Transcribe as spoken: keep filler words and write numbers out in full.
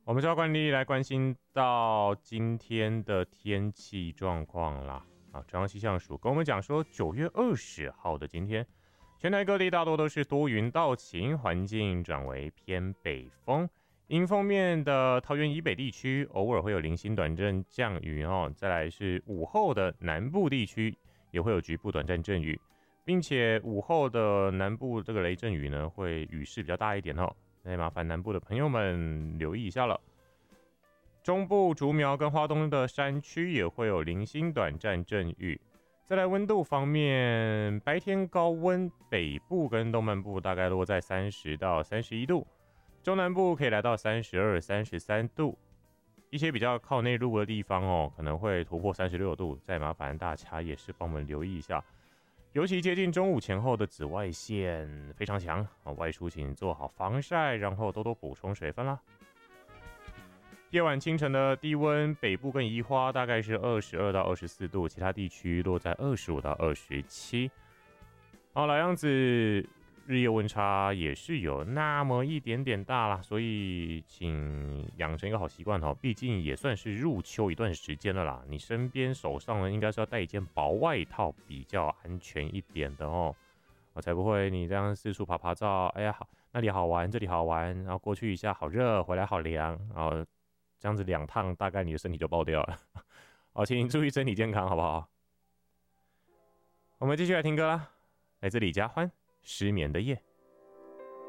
我们照惯例来关心到今天的天气状况啦。啊，中央气象署跟我们讲说，九月二十号的今天，全台各地大多都是多云到晴，环境转为偏北风。迎风面的桃园以北地区偶尔会有零星短暂降雨哦，再来是午后的南部地区也会有局部短暂阵雨，并且午后的南部这个雷阵雨呢，会雨势比较大一点哦。那麻烦南部的朋友们留意一下了。中部竹苗跟花东的山区也会有零星短暂阵雨。再来温度方面，白天高温，北部跟东半部大概落在三十到三十一度，中南部可以来到三十二、三十三度，一些比较靠内陆的地方哦，可能会突破三十六度，再麻烦大家也是帮我们留意一下。尤其接近中午前后的紫外线非常强，外出请做好防晒，然后多多补充水分啦。夜晚清晨的低温，北部跟宜花大概是二十二到二十四度，其他地区落在二十五到二十七。好，老样子，日夜温差也是有那么一点点大啦，所以请养成一个好习惯哦，毕竟也算是入秋一段时间了啦。你身边手上呢，应该是要带一件薄外套，比较安全一点的哦，我才不会你这样四处爬爬照，哎呀，好，那里好玩，这里好玩，然后过去一下好热，回来好凉，然后这样子两趟，大概你的身体就爆掉了。好，请注意身体健康，好不好？我们继续来听歌啦，来自李佳欢《失眠的夜》。